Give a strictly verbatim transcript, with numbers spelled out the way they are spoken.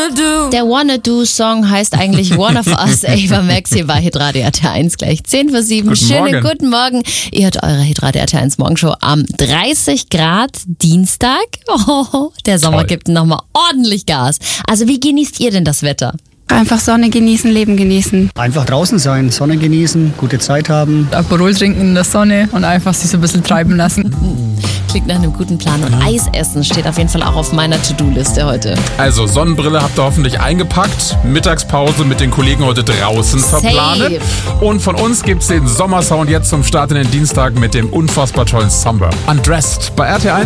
wanna do. Der Wanna Do Song heißt eigentlich One of Us. Ava Max hier bei Hitradio R T eins gleich zehn vor sieben. Guten Schönen Morgen. guten Morgen. Ihr hört eure Hitradio R T eins Morgenshow am dreißig Grad Dienstag. Oh, der Sommer Toll. gibt nochmal ordentlich Gas. Also wie genießt ihr denn das Wetter? Einfach Sonne genießen, Leben genießen. Einfach draußen sein, Sonne genießen, gute Zeit haben. Aperol trinken in der Sonne und einfach sich so ein bisschen treiben lassen. Klingt nach einem guten Plan. Und Eis essen steht auf jeden Fall auch auf meiner To-Do-Liste heute. Also Sonnenbrille habt ihr hoffentlich eingepackt. Mittagspause mit den Kollegen heute draußen verplanet. Und von uns gibt's den Sommersound jetzt zum Start in den Dienstag mit dem unfassbar tollen Summer. Undressed bei R T eins.